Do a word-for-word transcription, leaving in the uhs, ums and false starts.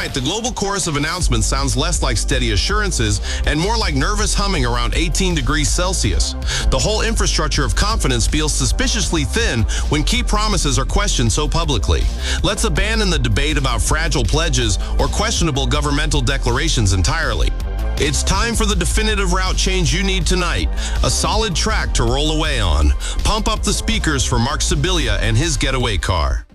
Tonight, the global chorus of announcements sounds less like steady assurances and more like nervous humming around eighteen degrees Celsius. The whole infrastructure of confidence feels suspiciously thin when key promises are questioned so publicly. Let's abandon the debate about fragile pledges or questionable governmental declarations entirely. It's time for the definitive route change you need tonight, a solid track to roll away on. Pump up the speakers for Mark Sibilia and his getaway car.